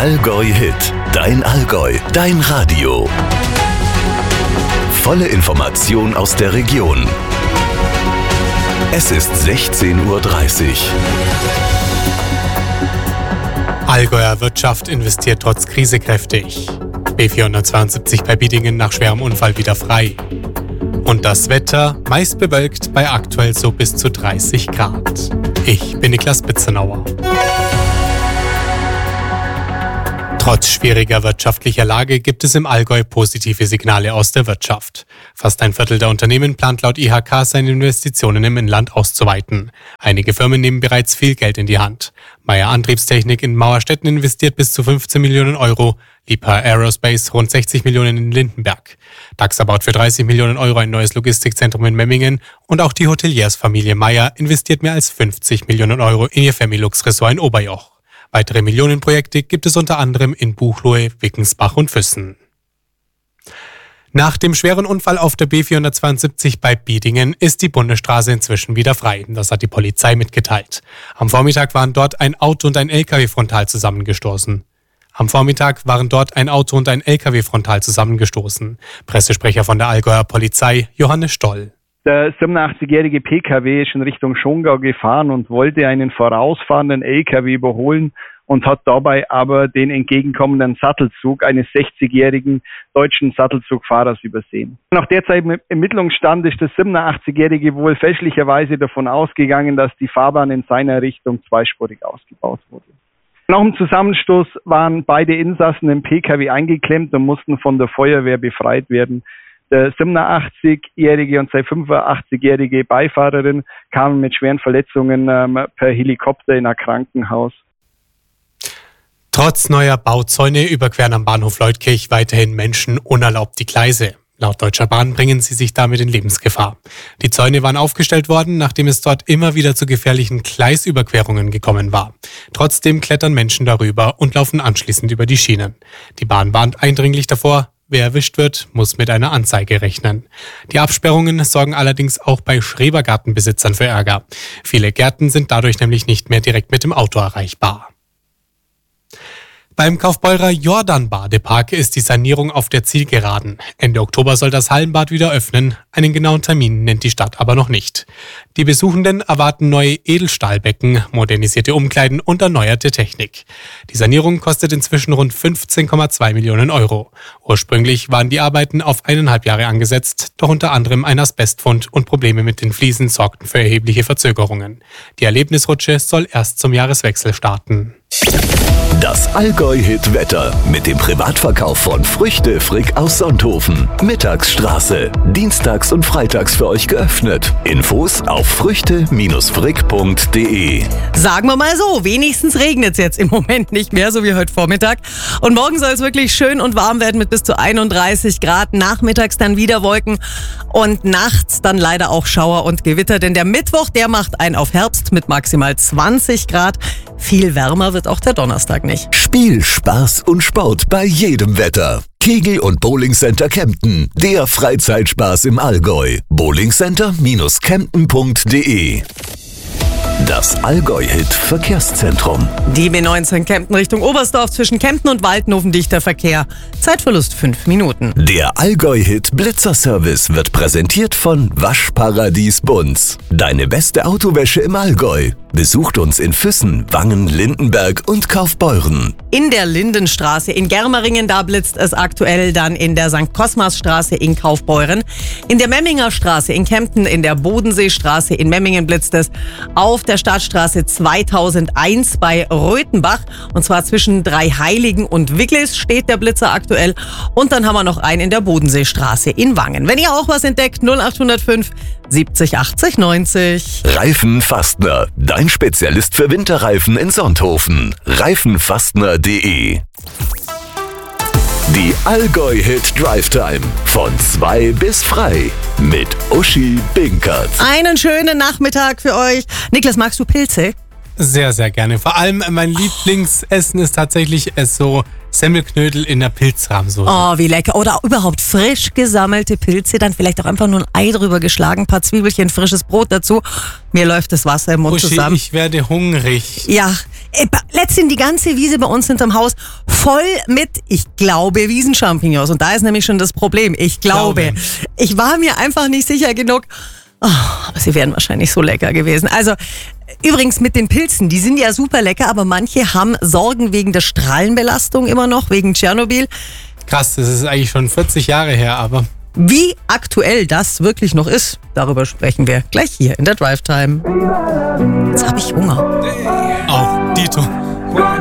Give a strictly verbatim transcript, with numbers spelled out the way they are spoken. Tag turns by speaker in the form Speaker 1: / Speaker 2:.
Speaker 1: Allgäu-Hit, dein Allgäu, dein Radio. Volle Information aus der Region. Es ist sechzehn Uhr dreißig.
Speaker 2: Allgäuer Wirtschaft investiert trotz Krise kräftig. B vierhundertzweiundsiebzig bei Biedingen nach schwerem Unfall wieder frei. Und das Wetter meist bewölkt bei aktuell so bis zu dreißig Grad. Ich bin Niklas Bitzenauer. Trotz schwieriger wirtschaftlicher Lage gibt es im Allgäu positive Signale aus der Wirtschaft. Fast ein Viertel der Unternehmen plant laut I H K seine Investitionen im Inland auszuweiten. Einige Firmen nehmen bereits viel Geld in die Hand. Meyer Antriebstechnik in Mauerstetten investiert bis zu fünfzehn Millionen Euro, Liebherr Aerospace rund sechzig Millionen in Lindenberg. DAXA baut für dreißig Millionen Euro ein neues Logistikzentrum in Memmingen und auch die Hoteliersfamilie Meyer investiert mehr als fünfzig Millionen Euro in ihr Familux-Ressort in Oberjoch. Weitere Millionenprojekte gibt es unter anderem in Buchloe, Wickensbach und Füssen. Nach dem schweren Unfall auf der B vierhundertzweiundsiebzig bei Biedingen ist die Bundesstraße inzwischen wieder frei. Das hat die Polizei mitgeteilt. Am Vormittag waren dort ein Auto und ein L K W frontal zusammengestoßen. Am Vormittag waren dort ein Auto und ein L K W frontal zusammengestoßen. Pressesprecher von der Allgäuer Polizei, Johannes Stoll.
Speaker 3: Der siebenundachtzig-jährige P K W ist in Richtung Schongau gefahren und wollte einen vorausfahrenden L K W überholen und hat dabei aber den entgegenkommenden Sattelzug eines sechzigjährigen deutschen Sattelzugfahrers übersehen. Nach derzeitigem Ermittlungsstand ist der siebenundachtzig-jährige wohl fälschlicherweise davon ausgegangen, dass die Fahrbahn in seiner Richtung zweispurig ausgebaut wurde. Nach dem Zusammenstoß waren beide Insassen im P K W eingeklemmt und mussten von der Feuerwehr befreit werden. Der siebenundachtzig-jährige und seine fünfundachtzig-jährige Beifahrerin kamen mit schweren Verletzungen ähm, per Helikopter in ein Krankenhaus.
Speaker 2: Trotz neuer Bauzäune überqueren am Bahnhof Leutkirch weiterhin Menschen unerlaubt die Gleise. Laut Deutscher Bahn bringen sie sich damit in Lebensgefahr. Die Zäune waren aufgestellt worden, nachdem es dort immer wieder zu gefährlichen Gleisüberquerungen gekommen war. Trotzdem klettern Menschen darüber und laufen anschließend über die Schienen. Die Bahn warnt eindringlich davor, wer erwischt wird, muss mit einer Anzeige rechnen. Die Absperrungen sorgen allerdings auch bei Schrebergartenbesitzern für Ärger. Viele Gärten sind dadurch nämlich nicht mehr direkt mit dem Auto erreichbar. Beim Kaufbeurer Jordan-Badepark ist die Sanierung auf der Zielgeraden. Ende Oktober soll das Hallenbad wieder öffnen. Einen genauen Termin nennt die Stadt aber noch nicht. Die Besuchenden erwarten neue Edelstahlbecken, modernisierte Umkleiden und erneuerte Technik. Die Sanierung kostet inzwischen rund fünfzehn Komma zwei Millionen Euro. Ursprünglich waren die Arbeiten auf eineinhalb Jahre angesetzt, doch unter anderem ein Asbestfund und Probleme mit den Fliesen sorgten für erhebliche Verzögerungen. Die Erlebnisrutsche soll erst zum Jahreswechsel starten.
Speaker 1: Das Allgäu-Hit-Wetter mit dem Privatverkauf von Früchte Frick aus Sonthofen. Mittagsstraße. Dienstags und freitags für euch geöffnet. Infos auf früchte Frick punkt de.
Speaker 4: Sagen wir mal so, wenigstens regnet es jetzt im Moment nicht mehr, so wie heute Vormittag. Und morgen soll es wirklich schön und warm werden mit bis zu einunddreißig Grad. Nachmittags dann wieder Wolken und nachts dann leider auch Schauer und Gewitter. Denn der Mittwoch, der macht einen auf Herbst mit maximal zwanzig Grad. Viel wärmer wird auch der Donnerstag nicht.
Speaker 1: Spiel, Spaß und Sport bei jedem Wetter. Kegel- und Bowling Center Kempten. Der Freizeitspaß im Allgäu. bowlingcenter Bindestrich kempten punkt de. Das Allgäu-Hit Verkehrszentrum.
Speaker 4: Die B neunzehn Kempten Richtung Oberstdorf zwischen Kempten und Waldenhofen dichter Verkehr. Zeitverlust fünf Minuten.
Speaker 1: Der Allgäu-Hit Blitzerservice wird präsentiert von Waschparadies Bunz. Deine beste Autowäsche im Allgäu. Besucht uns in Füssen, Wangen, Lindenberg und Kaufbeuren.
Speaker 4: In der Lindenstraße in Germeringen, da blitzt es aktuell, dann in der Sankt Kosmas Straße in Kaufbeuren. In der Memminger Straße in Kempten, in der Bodenseestraße in Memmingen blitzt es. Auf der Stadtstraße zweitausendeins bei Röthenbach, und zwar zwischen Dreiheiligen und Wicklis steht der Blitzer aktuell. Und dann haben wir noch einen in der Bodenseestraße in Wangen. Wenn ihr auch was entdeckt, null acht null fünf siebzig achtzig neunzig.
Speaker 1: Reifen Fastner, dein Spezialist für Winterreifen in Sonthofen. reifenfastner punkt de. Die Allgäu-Hit Drive Time von zwei bis frei mit Uschi Binkert.
Speaker 4: Einen schönen Nachmittag für euch. Niklas, magst du Pilze?
Speaker 2: Sehr, sehr gerne. Vor allem mein Lieblingsessen ist tatsächlich es so Semmelknödel in der Pilzrahmsoße.
Speaker 4: Oh, wie lecker. Oder überhaupt frisch gesammelte Pilze, dann vielleicht auch einfach nur ein Ei drüber geschlagen, ein paar Zwiebelchen, frisches Brot dazu. Mir läuft das Wasser im Mund
Speaker 2: Uschi,
Speaker 4: zusammen.
Speaker 2: ich werde hungrig.
Speaker 4: Ja, letztendlich die ganze Wiese bei uns hinterm Haus voll mit, ich glaube, Wiesenchampignons. Und da ist nämlich schon das Problem. Ich glaube. glaube. Ich war mir einfach nicht sicher genug. Oh, aber sie wären wahrscheinlich so lecker gewesen. Also übrigens mit den Pilzen, die sind ja super lecker, aber manche haben Sorgen wegen der Strahlenbelastung immer noch, wegen Tschernobyl.
Speaker 2: Krass, das ist eigentlich schon vierzig Jahre her, aber...
Speaker 4: Wie aktuell das wirklich noch ist, darüber sprechen wir gleich hier in der Drive Time. Jetzt habe ich Hunger.
Speaker 2: Auch Dito.